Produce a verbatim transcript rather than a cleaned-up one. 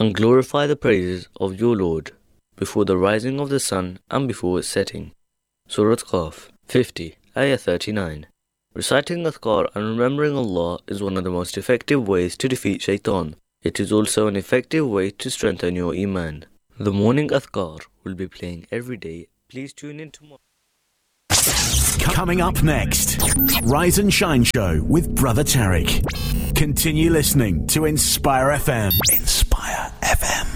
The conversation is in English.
and glorify the praises of your Lord before the rising of the sun and before its setting. Surah Qaf fifty, Ayah thirty-nine. Reciting Adhkar and remembering Allah is one of the most effective ways to defeat shaitan. It is also an effective way to strengthen your Iman. The morning Adhkar will be playing every day. Please tune in tomorrow. Coming up next, Rise and Shine Show with Brother Tariq. Continue listening to Inspire F M. Inspire F M.